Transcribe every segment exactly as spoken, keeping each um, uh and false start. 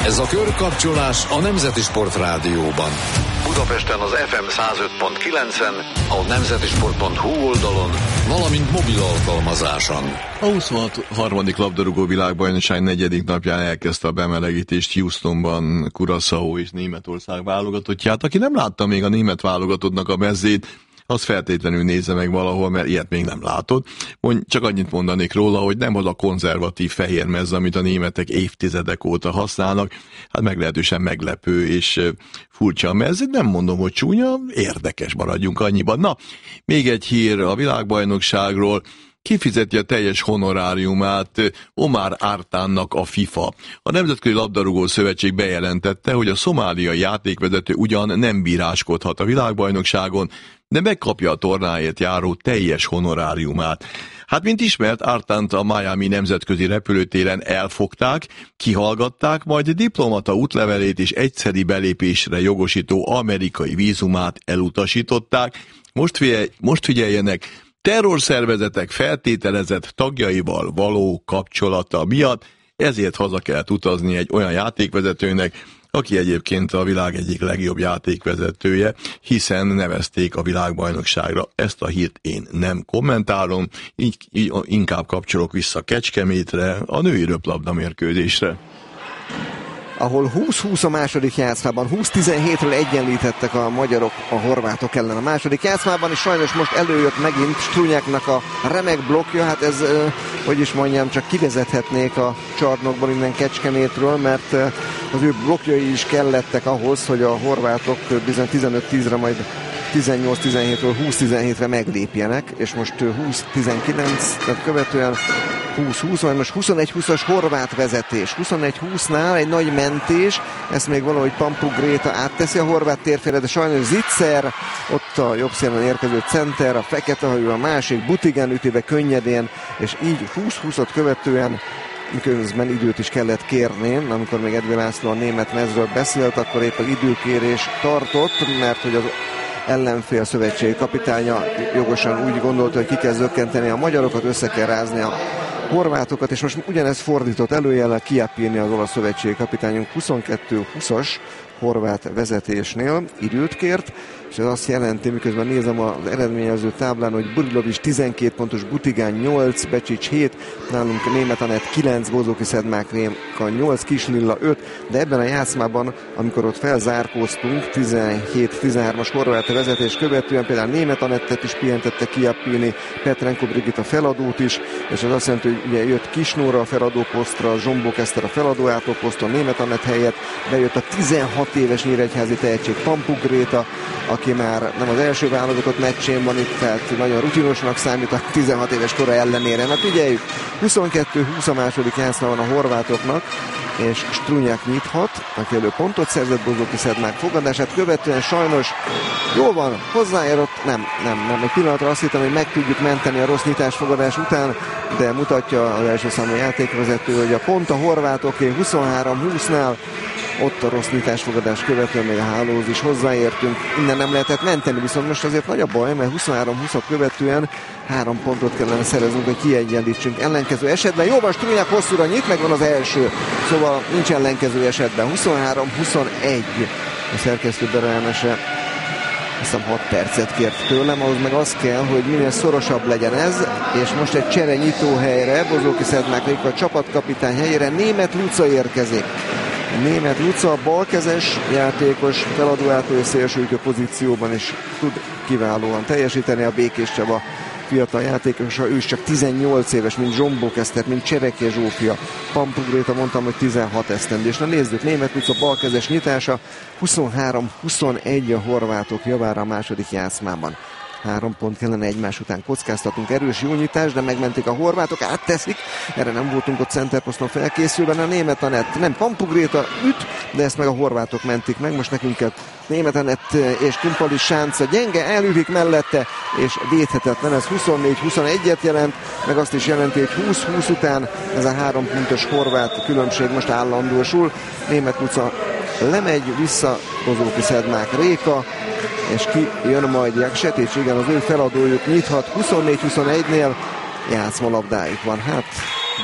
Ez a körkapcsolás a Nemzeti Sport Rádióban. Budapesten az ef em száz öt pont kilencen, a nemzetisport pont hú oldalon, valamint mobil alkalmazáson. A huszonharmadik labdarúgó világbajnokság negyedik napján elkezdte a bemelegítést Houstonban Curaçao és Németország válogatottját. Aki nem látta még a német válogatottnak a mezzét, az feltétlenül nézze meg valahol, mert ilyet még nem látod. Mondj, csak annyit mondanék róla, hogy nem az a konzervatív fehér mez, amit a németek évtizedek óta használnak. Hát meglehetősen meglepő és furcsa a mez. Nem mondom, hogy csúnya, érdekes, maradjunk annyiban. Na, még egy hír a világbajnokságról. Kifizeti a teljes honoráriumát Omar Artánnak a FIFA. A Nemzetközi Labdarúgó Szövetség bejelentette, hogy a szomáliai játékvezető ugyan nem bíráskodhat a világbajnokságon, de megkapja a tornáért járó teljes honoráriumát. Hát, mint ismert, Artánt a Miami nemzetközi repülőtéren elfogták, kihallgatták, majd diplomata útlevelét és egyszeri belépésre jogosító amerikai vízumát elutasították. Most, figyelj, most figyeljenek, terrorszervezetek feltételezett tagjaival való kapcsolata miatt, ezért haza kellett utazni egy olyan játékvezetőnek, aki egyébként a világ egyik legjobb játékvezetője, hiszen nevezték a világbajnokságra. Ezt a hírt én nem kommentálom, így, így inkább kapcsolok vissza Kecskemétre, a női röplabda mérkőzésre. Ahol húsz húsz a második játszmában, húsz tizenhétről egyenlítettek a magyarok a horvátok ellen a második játszmában, és sajnos most előjött megint Strunyáknak a remek blokkja, hát ez, hogy is mondjam, csak kivezethetnék a csarnokból innen Kecskemétről, mert az ő blokkjai is kellettek ahhoz, hogy a horvátok bizony tizenöt tízre majd tizennyolc tizenhétről húsz tizenhétre meglépjenek, és most húsz tizenkilenc, tehát követően húsz húsz, majd most huszonegy húszas horvát vezetés. huszonegy húsznál egy nagy mentés, ezt még valahogy Pampu Gréta átteszi a horvát térfélre, de sajnos Zicser, ott a jobb szélen érkező center, a fekete hajú a másik, Butigen üti be könnyedén, és így húsz húszat követően miközben időt is kellett kérni, amikor még Edvi László a német mezről beszélt, akkor épp az időkérés tartott, mert hogy az ellenfél szövetségi kapitánya jogosan úgy gondolta, hogy ki kell zökkenteni a magyarokat, össze kell rázni a horvátokat, és most ugyanez fordított előjellel Chiappini az olasz szövetségi kapitányunk huszonkettő húszas horvát vezetésnél időt kért, és ez azt jelenti, miközben nézem az eredményező táblán, hogy Burilovics tizenkét pontos, Butigán nyolc, Becsics hét, nálunk Németh Anett kilenc, Bozóki Szedmák Réka nyolc, Kisnilla öt, de ebben a játszmában, amikor ott felzárkóztunk, tizenhét tizenhármas horvát vezetés követően például Németh Anettet is pihentette Chiappini, Petrenko Brigitta feladót is, és ez azt jelenti, hogy ugye jött Kisnóra a feladóposztra, Zsombó Keszter a feladó poszton, Németh Anett helyett bejött a tizenhat éves nyíregyházi tehetség Pampu Gréta, aki már nem az első válogatott meccsén van itt, tehát nagyon rutinosnak számít a tizenhat éves kora ellenére. Na figyeljük, huszonkettő húsz a második játszma van a horvátoknak, és Strunyák nyithat, aki elő pontot szerzett, Bozóki Szedmák fogadását követően sajnos jól van, hozzájárott, nem, nem, nem, egy pillanatra azt hittem, hogy meg tudjuk menteni a rossz nyitásfogadás után, de mutatja az első számú játékvezető, hogy a pont a horvátoké huszonhárom húsznál, ott a rossz nyitásfogadás követően még a hálóz is hozzáértünk, innen nem lehetett menteni, viszont most azért nagy a baj, mert huszonhárom húszat követően három pontot kellene szereznünk, hogy kiegyenlítsünk ellenkező esetben. Jó van, Strunyák hosszúra nyit, megvan az első, szóval nincs ellenkező esetben. huszonhárom huszonegy a szerkesztő Berelmese, hiszem hat percet kért tőlem, ahhoz meg az kell, hogy minél szorosabb legyen ez, és most egy csere nyitóhelyre, Bozóki Szedmák Réka a csapatkapitány helyére Németh Luca érkezik. Németh Luca balkezes játékos, feladó átoló szélsőjükő pozícióban is tud kiválóan teljesíteni, a Békés Csaba fiatal játékosa, ő is csak tizennyolc éves, mint Zsombó Keszter, mint Csereke Zsófia. Pampu Gréta mondtam, hogy tizenhat esztendős. Na nézzük, Németh Luca balkezes nyitása, huszonhárom huszonegy a horvátok javára a második játszmában. Három pont kellene egymás után kockáztatunk, erős jó nyitás, de megmentik a horvátok, átteszik, erre nem voltunk ott centerposzton felkészülve, a Németh Anett, nem, Pampu Gréta üt, de ezt meg a horvátok mentik meg, most nekünk kell Németh Anett és Kumpali Sánca gyenge, elütik mellette, és védhetetlen, ez huszonnégy huszonegyet jelent, meg azt is jelenti, hogy húsz húsz után ez a három pontos horvát különbség most állandósul, Németh Luca lemegy vissza, Bozóki Szedmák Réka, és ki jön majd Jaksetics, igen, az ő feladójuk nyithat, huszonnégy huszonegynél játszmalabdájuk van, hát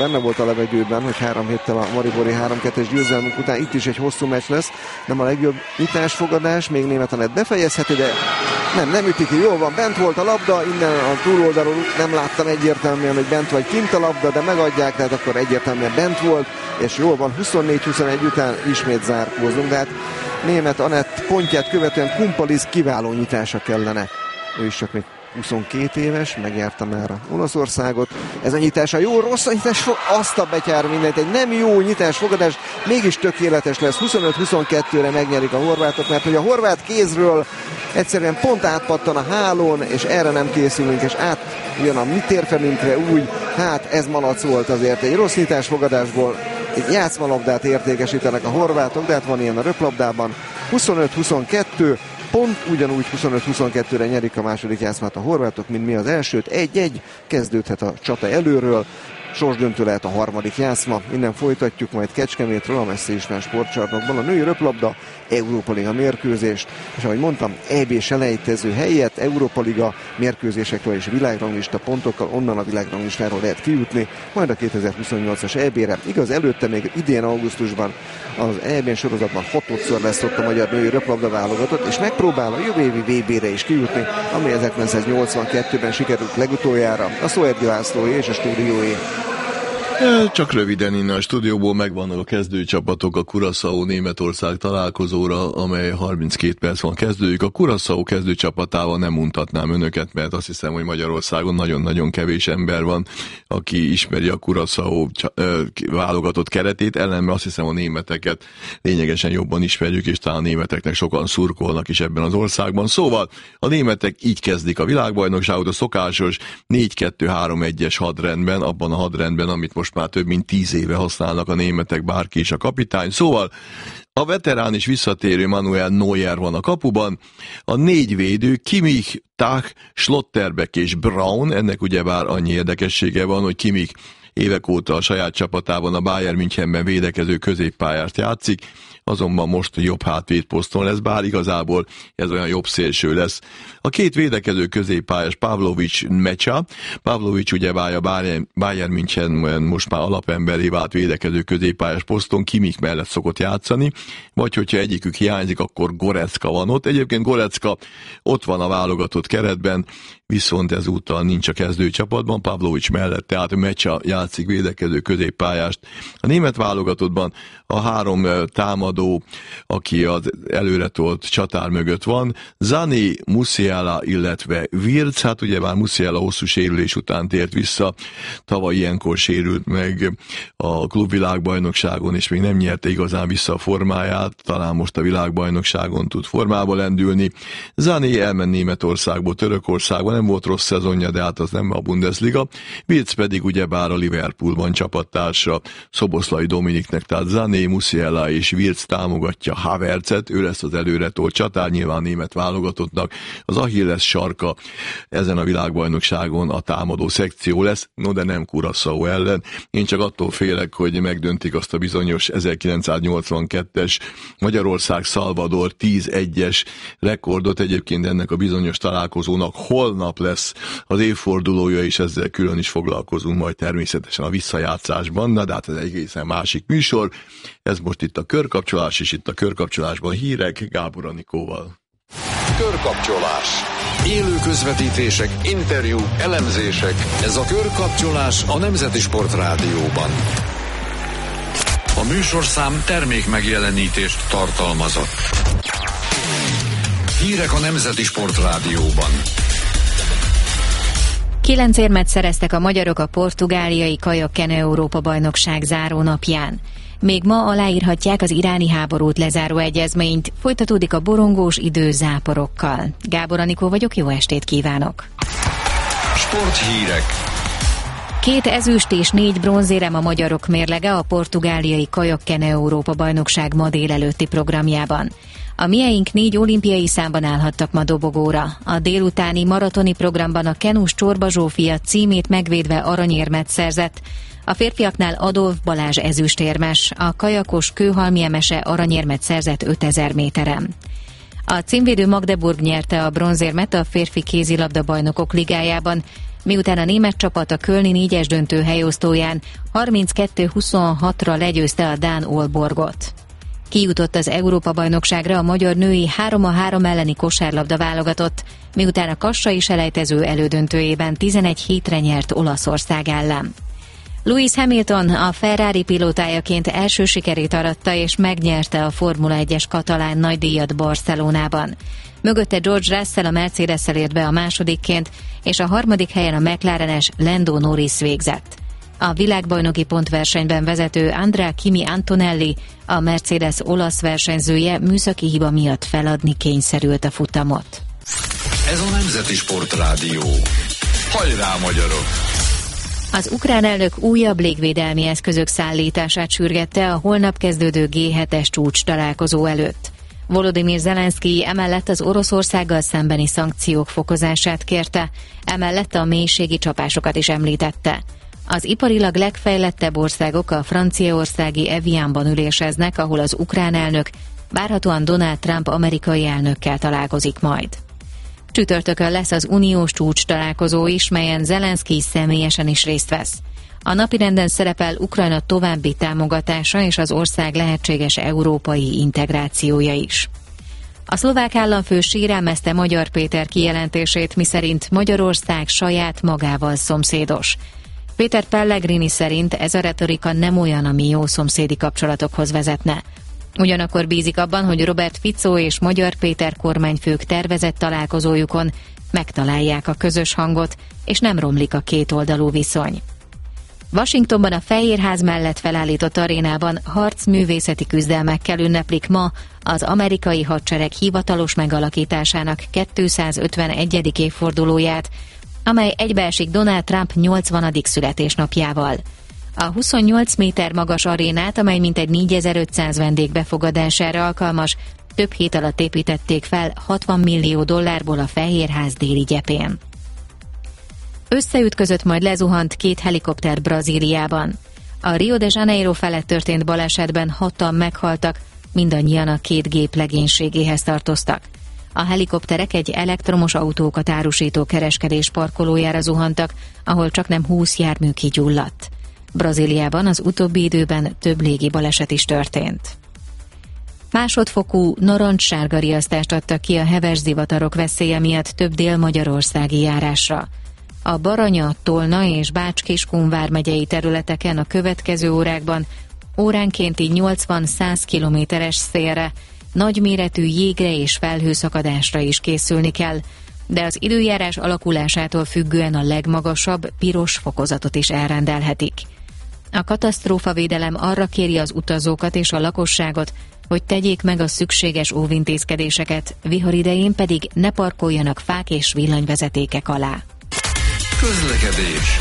benne volt a levegőben, hogy három héttel a maribori három kettes győzelmük után itt is egy hosszú meccs lesz. Nem a legjobb nyitásfogadás, még Németh Anett befejezheti, de nem, nem üti ki. Jól van, bent volt a labda, innen a túloldalról nem láttam egyértelműen, hogy bent vagy kint a labda, de megadják, tehát akkor egyértelműen bent volt, és jól van, huszonnégy huszonegy után ismét zárkózunk, de hát Németh Anett pontját követően Kumpalisz kiváló nyitása kellene. Ő is csak még huszonkét éves, megjárta már a Olaszországot. Ez a nyitása jó, rossz a nyitás, azt a betyár mindent, egy nem jó nyitásfogadás, mégis tökéletes lesz. huszonöt huszonkettőre megnyerik a horvátok, mert hogy a horvát kézről egyszerűen pont átpattan a hálón, és erre nem készülünk, és átjön a mi térfelünkre úgy, hát ez malac volt azért. Egy rossz nyitásfogadásból egy játszmalabdát értékesítenek a horvátok, de hát van ilyen a röplabdában. huszonöt huszonkettő, pont ugyanúgy huszonöt huszonkettőre nyerik a második játszmát a horvátok, mint mi az elsőt. egy-egy kezdődhet a csata előről. Sorsdöntő lehet a harmadik játszma. Innen folytatjuk majd Kecskemétről, a Messzi István sportcsarnokban a női röplabda Európa Liga mérkőzést. És ahogy mondtam, é bé selejtező helyett Európa Liga mérkőzésekről és világranglista pontokkal onnan a világranglistáról lehet kijutni, majd a kétezer-huszonnyolcas é bére. Igaz, előtte még idén augusztusban az é bén sorozatban hatodszor lesz ott a magyar női röplabda válogatott, és megpróbál a jövő évi vé bére is kijutni, ami ezerkilencszáznyolcvankettőben sikerült legutoljára. A Szoergy Lászlóé és a stúdióé. Csak röviden innen a stúdióból megvannak a kezdőcsapatok a Curaçao Németország találkozóra, amely harminckét perc van kezdőjük. A Curaçao kezdőcsapatával nem mutatnám önöket, mert azt hiszem, hogy Magyarországon nagyon-nagyon kevés ember van, aki ismeri a Curaçao válogatott keretét, ellenben azt hiszem a németeket lényegesen jobban ismerjük, és talán a németeknek sokan szurkolnak is ebben az országban. Szóval a németek így kezdik a világbajnokságot, a szokásos négy kettő három egyes hadrendben, abban a hadrendben, amit most már több mint tíz éve használnak a németek, bárki is a kapitány. Szóval a veterán és visszatérő Manuel Neuer van a kapuban, a négy védő Kimmich, Tah, Schlotterbeck és Braun, ennek ugyebár annyi érdekessége van, hogy Kimmich évek óta a saját csapatában a Bayern Münchenben védekező középpályást játszik, azonban most a jobb hátvédposzton lesz, bár igazából ez olyan jobb szélső lesz. A két védekező középpályás Pavlovic Mecsa, Pavlovic ugyebár a Bayern Münchenben most már alapemberé vált védekező középpályás poszton, Kimmich mellett szokott játszani, vagy hogyha egyikük hiányzik, akkor Goretzka van ott. Egyébként Goretzka ott van a válogatott keretben, viszont ezúttal nincs a kezdőcsapatban, Pavlovic mellett, tehát Mecsa játszik védekező középpályást. A német válogatottban a három támadó, aki az előretolt csatár mögött van, Zani, Musiala, illetve Wirtz, hát ugye már Musiala hosszú sérülés után tért vissza, tavaly ilyenkor sérült meg a klubvilágbajnokságon, és még nem nyerte igazán vissza a formáját, talán most a világbajnokságon tud formába lendülni. Zani elment Németországból Törökországba, nem volt rossz szezonja, de hát az nem a Bundesliga. Wirtz pedig ugyebár a Liverpoolban csapattársa Szoboszlai Dominiknek, tehát Zani, Musiala és Wirtz támogatja Havertzet, ő lesz az előretolt csatár, nyilván német válogatottnak. Az Achilles sarka ezen a világbajnokságon a támadó szekció lesz, no de nem Curaçao ellen. Én csak attól félek, hogy megdöntik azt a bizonyos ezerkilencszáznyolcvankettes Magyarország Salvador tíz egyes rekordot. Egyébként ennek a bizonyos találkozónak holnap lesz az évfordulója, és ezzel külön is foglalkozunk majd természetesen a visszajátszásban, na de hát ez egy egészen másik műsor. Ez most itt a körkapcsolás, és itt a körkapcsolásban hírek Gábor Anikóval. Körkapcsolás. Élő közvetítések, interjúk, elemzések. Ez a Körkapcsolás a Nemzeti Sport Rádióban. A műsorszám termék megjelenítést tartalmazott. Hírek a Nemzeti Sport Rádióban. Kilenc érmet szereztek a magyarok a portugáliai kajakkene Európa-bajnokság zárónapján. Még ma aláírhatják az iráni háborút lezáró egyezményt, folytatódik a borongós idő záporokkal. Gábor Anikó vagyok, jó estét kívánok! Sporthírek. Két ezüst és négy bronzérem a magyarok mérlege a portugáliai kajakkene Európa-bajnokság ma délelőtti programjában. A mieink négy olimpiai számban állhattak ma dobogóra. A délutáni maratoni programban a kenus Csorba Zsófia címét megvédve aranyérmet szerzett, a férfiaknál Adolf Balázs ezüstérmes, a kajakos Kőhalmi Emese aranyérmet szerzett ötezer méteren. A címvédő Magdeburg nyerte a bronzérmet a férfi kézilabda bajnokok ligájában, miután a német csapat a kölni négyes döntő helyosztóján harminckettő huszonhatra legyőzte a dán Aalborgot. Kijutott az Európa-bajnokságra a magyar női három a három elleni kosárlabda válogatott, miután a kassai selejtező elődöntőjében tizenegy hétre nyert Olaszország ellen. Lewis Hamilton a Ferrari pilótájaként első sikerét aratta és megnyerte a Formula egyes katalán nagydíjat Barcelonában. Mögötte George Russell a Mercedes-szel ért be a másodikként, és a harmadik helyen a McLarenes Lando Norris végzett. A világbajnoki pontversenyben vezető Andrea Kimi Antonelli, a Mercedes olasz versenyzője műszaki hiba miatt feladni kényszerült a futamot. Ez a Nemzeti Sportrádió. Hajrá, magyarok! Az ukrán elnök újabb légvédelmi eszközök szállítását sürgette a holnap kezdődő gé hetes csúcs találkozó előtt. Volodymyr Zelenszkij emellett az Oroszországgal szembeni szankciók fokozását kérte, emellett a mélységi csapásokat is említette. Az iparilag legfejlettebb országok a franciaországi Evianban üléseznek, ahol az ukrán elnök várhatóan Donald Trump amerikai elnökkel találkozik majd. Csütörtökön lesz az uniós csúcs találkozó is, melyen Zelenszkij személyesen is részt vesz. A napirenden szerepel Ukrajna további támogatása és az ország lehetséges európai integrációja is. A szlovák államfő sérelmezte Magyar Péter kijelentését, miszerint Magyarország saját magával szomszédos. Péter Pellegrini szerint ez a retorika nem olyan, ami jó szomszédi kapcsolatokhoz vezetne. Ugyanakkor bízik abban, hogy Robert Fico és Magyar Péter kormányfők tervezett találkozójukon megtalálják a közös hangot, és nem romlik a kétoldalú viszony. Washingtonban a Fehérház mellett felállított arénában harcművészeti küzdelmekkel ünneplik ma az amerikai hadsereg hivatalos megalakításának kétszázötvenegyedik évfordulóját, amely egybeesik Donald Trump nyolcvanadik születésnapjával. A huszonnyolc méter magas arénát, amely mintegy négyezer-ötszáz vendég befogadására alkalmas, több hét alatt építették fel hatvan millió dollárból a Fehérház déli gyepén. Összeütközött, majd lezuhant két helikopter Brazíliában. A Rio de Janeiro felett történt balesetben hatan meghaltak, mindannyian a két gép legénységéhez tartoztak. A helikopterek egy elektromos autókat árusító kereskedés parkolójára zuhantak, ahol csaknem húsz jármű kigyulladt. Brazíliában az utóbbi időben több légi baleset is történt. Másodfokú narancssárga riasztást adtak ki a heves zivatarok veszélye miatt több dél-magyarországi járásra. A Baranya, Tolna és Bács-Kiskun vármegyei területeken a következő órákban óránkénti nyolcvan-száz kilométeres szélre, nagyméretű jégre és felhőszakadásra is készülni kell, de az időjárás alakulásától függően a legmagasabb piros fokozatot is elrendelhetik. A katasztrófavédelem arra kéri az utazókat és a lakosságot, hogy tegyék meg a szükséges óvintézkedéseket, vihar idején pedig ne parkoljanak fák és villanyvezetékek alá. Közlekedés.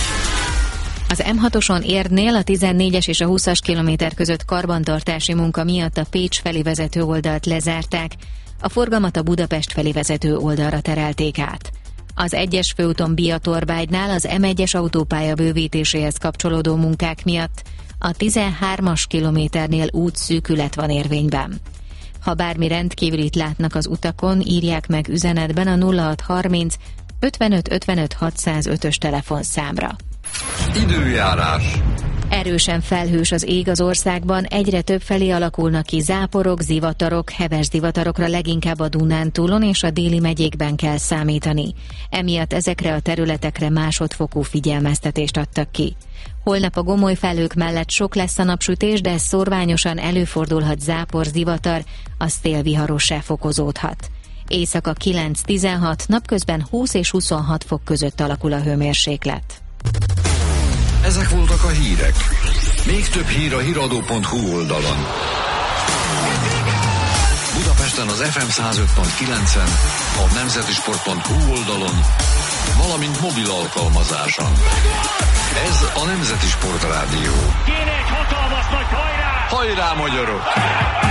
Az em hatoson Érdnél a tizennégyes és a húszas kilométer között karbantartási munka miatt a Pécs felé vezető oldalt lezárták, a forgalmat a Budapest felé vezető oldalra terelték át. Az egyes főúton Biatorbágynál az em egyes autópálya bővítéséhez kapcsolódó munkák miatt a tizenhármas kilométernél útszűkület van érvényben. Ha bármi rendkívülit látnak az utakon, írják meg üzenetben a nulla hat harminc ötvenöt ötvenöt hatszázötös telefonszámra. Időjárás. Erősen felhős az ég az országban, egyre több felé alakulnak ki záporok, zivatarok, heves zivatarokra leginkább a Dunántúlon és a déli megyékben kell számítani. Emiatt ezekre a területekre másodfokú figyelmeztetést adtak ki. Holnap a gomoly felhők mellett sok lesz a napsütés, de szórványosan előfordulhat zápor, zivatar, a szél viharossá fokozódhat. Éjszaka kilenc-tizenhat, napközben húsz és huszonhat fok között alakul a hőmérséklet. Ezek voltak a hírek. Még több hír a híradó pont hu oldalon. Budapesten az ef em száz öt pont kilencen, a nemzeti sport pont hu oldalon, valamint mobil alkalmazáson. Ez a Nemzeti Sportrádió. Kéne egy hatalmas nagy hajrá! Hajrá, magyarok!